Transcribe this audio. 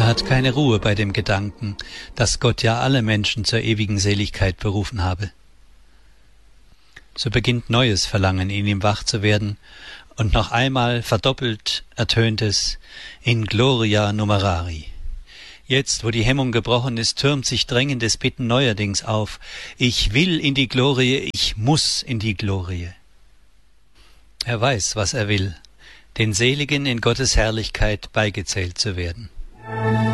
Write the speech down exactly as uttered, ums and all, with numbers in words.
Er hat keine Ruhe bei dem Gedanken, dass Gott ja alle Menschen zur ewigen Seligkeit berufen habe. So beginnt neues Verlangen, in ihm wach zu werden, und noch einmal verdoppelt ertönt es in Gloria Numerari. Jetzt, wo die Hemmung gebrochen ist, türmt sich drängendes Bitten neuerdings auf. Ich will in die Glorie, ich muss in die Glorie. Er weiß, was er will, den Seligen in Gottes Herrlichkeit beigezählt zu werden.